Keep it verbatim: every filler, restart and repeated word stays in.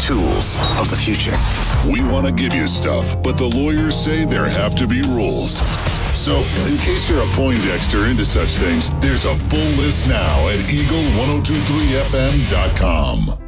tools of the future. We want to give you stuff, but the lawyers say there have to be rules. So, in case you're a Poindexter into such things, there's a full list now at eagle ten twenty-three f m dot com.